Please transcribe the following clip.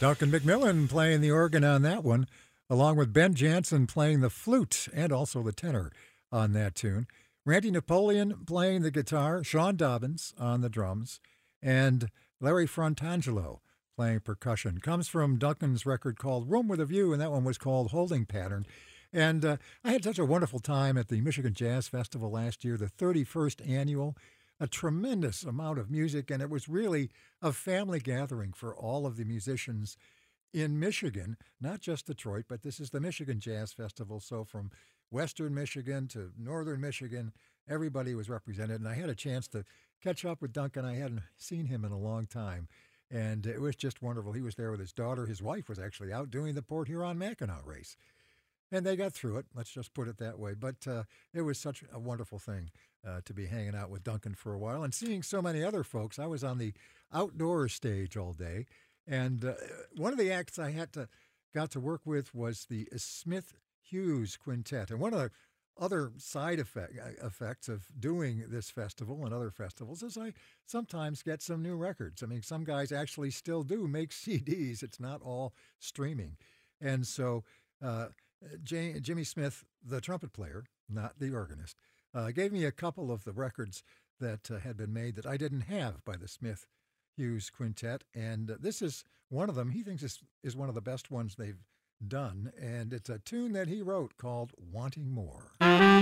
Duncan McMillan playing the organ on that one, along with Ben Jansen playing the flute and also the tenor on that tune. Randy Napoleon playing the guitar, Sean Dobbins on the drums, and Larry Frontangelo playing percussion. Comes from Duncan's record called Room with a View, and that one was called Holding Pattern. And I had such a wonderful time at the Michigan Jazz Festival last year, the 31st annual. A tremendous amount of music, and it was really a family gathering for all of the musicians in Michigan, not just Detroit, but this is the Michigan Jazz Festival. So from Western Michigan to Northern Michigan, everybody was represented. And I had a chance to catch up with Duncan. I hadn't seen him in a long time. And it was just wonderful. He was there with his daughter. His wife was actually out doing the Port Huron-Mackinac race. And they got through it, let's just put it that way. But it was such a wonderful thing to be hanging out with Duncan for a while and seeing so many other folks. I was on the outdoor stage all day. And one of the acts I got to work with was the Smith Hughes Quintet. And one of the other side effects of doing this festival and other festivals is I sometimes get some new records. I mean, some guys actually still do make CDs. It's not all streaming. And so Jimmy Smith, the trumpet player, not the organist, gave me a couple of the records that had been made that I didn't have by the Smith Hughes Quintet, and this is one of them. He thinks this is one of the best ones they've done, and it's a tune that he wrote called Wanting More.